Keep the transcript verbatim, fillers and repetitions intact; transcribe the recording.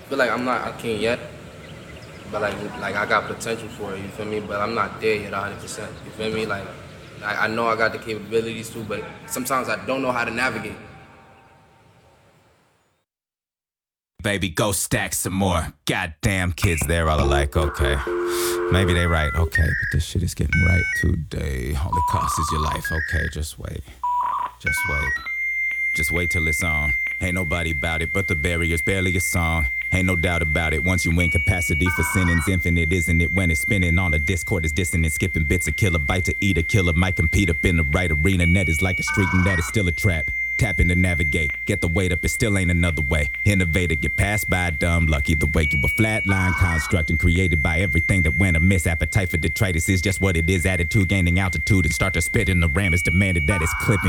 feel like I'm not a king yet, but like like I got potential for it. You feel me? But I'm not there yet, one hundred percent. You feel me? Like I, I know I got the capabilities to, but sometimes I don't know how to navigate. Baby, go stack some more. Goddamn kids there all alike, okay. Maybe they right, okay, but this shit is getting right today. All it costs is your life, okay, just wait. Just wait. Just wait till it's on. Ain't nobody about it, but the barrier's barely a song. Ain't no doubt about it, once you win capacity for sinning's infinite, isn't it? When it's spinning on a Discord is dissonant, skipping bits a kilobyte to eat a killer might compete up in the right arena. Net is like a streak and that is still a trap. Tapping to navigate, get the weight up, it still ain't another way. Innovator, get passed by dumb luck. Either way, you a flatline construct and created by everything that went amiss. Appetite for detritus is just what it is. Attitude gaining altitude and start to spit in the ram is demanded that it's clipping.